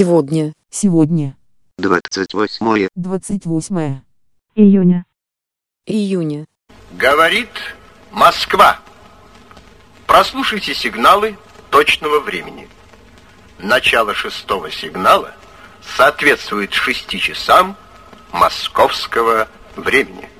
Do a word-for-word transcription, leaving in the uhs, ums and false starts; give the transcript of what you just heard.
Сегодня. Сегодня. двадцать восьмое. двадцать восьмое. Июня. Июня. Говорит Москва. Прослушайте сигналы точного времени. Начало шестого сигнала соответствует шести часам московского времени.